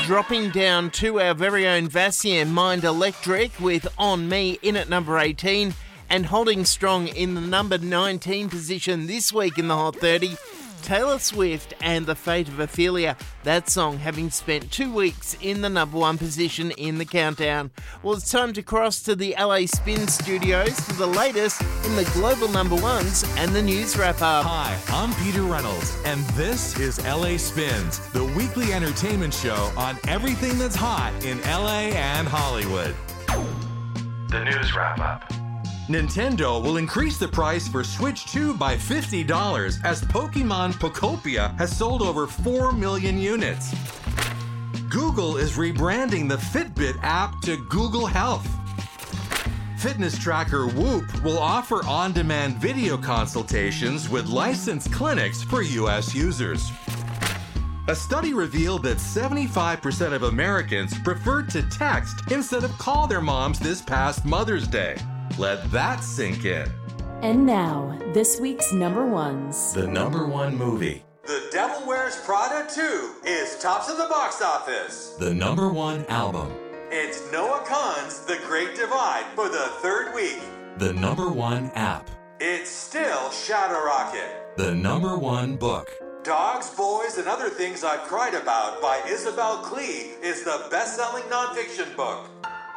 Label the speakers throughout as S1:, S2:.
S1: dropping down to our very own Vassian Mind Electric with On Me in at number 18, and holding strong in the number 19 position this week in the Hot 30, Taylor Swift and The Fate of Ophelia, that song having spent 2 weeks in the number 1 position in the countdown. Well, it's time to cross to the LA Spin Studios for the latest in the global number 1s and the news wrap-up.
S2: Hi, I'm Peter Reynolds, and this is LA Spins, the weekly entertainment show on everything that's hot in LA and Hollywood.
S3: The news wrap-up.
S2: Nintendo will increase the price for Switch 2 by $50 as Pokemon Pokopia has sold over 4 million units. Google is rebranding the Fitbit app to Google Health. Fitness tracker Whoop will offer on-demand video consultations with licensed clinics for U.S. users. A study revealed that 75% of Americans preferred to text instead of call their moms this past Mother's Day. Let that sink in.
S4: And now, this week's number 1s.
S2: The number 1 movie.
S5: The Devil Wears Prada 2 is tops of the box office.
S2: The number 1 album.
S5: It's Noah Kahan's The Great Divide for the 3rd week.
S2: The number 1 app.
S5: It's still Shadow Rocket.
S2: The number 1 book.
S5: Dogs, Boys, and Other Things I've Cried About by Isabel Klee is the best-selling nonfiction book.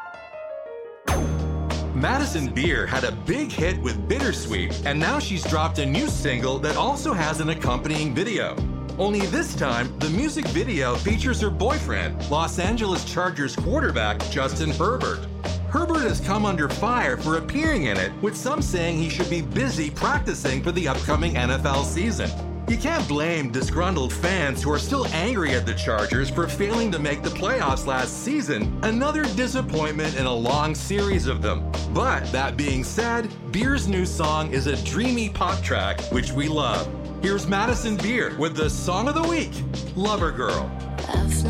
S2: Madison Beer had a big hit with Bittersweet, and now she's dropped a new single that also has an accompanying video. Only this time, the music video features her boyfriend, Los Angeles Chargers quarterback Justin Herbert. Herbert has come under fire for appearing in it, with some saying he should be busy practicing for the upcoming NFL season. You can't blame disgruntled fans who are still angry at the Chargers for failing to make the playoffs last season, another disappointment in a long series of them. But that being said, Beer's new song is a dreamy pop track, which we love. Here's Madison Beer with the Song of the Week, Lover Girl.
S6: I've